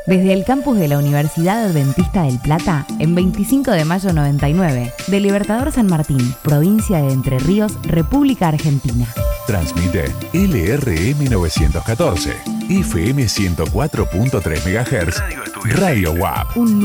Desde el campus de la Universidad Adventista del Plata, en 25 de mayo 99, de Libertador San Martín, provincia de Entre Ríos, República Argentina. Transmite LRM 914, FM 104.3 MHz, Radio WAP.